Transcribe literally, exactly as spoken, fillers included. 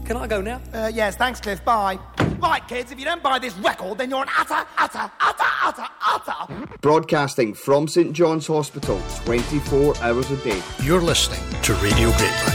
Can I go now? Uh, yes, thanks, Cliff. Bye. Right, kids, if you don't buy this record, then you're an utter, utter, utter, utter, utter... Broadcasting from St John's Hospital, twenty-four hours a day. You're listening to Radio Grapevine.